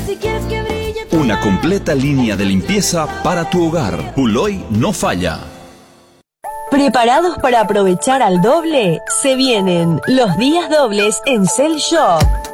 Una completa línea de limpieza para tu hogar. Puloy no falla. ¿Preparados para aprovechar al doble? Se vienen los días dobles en Cell Shop.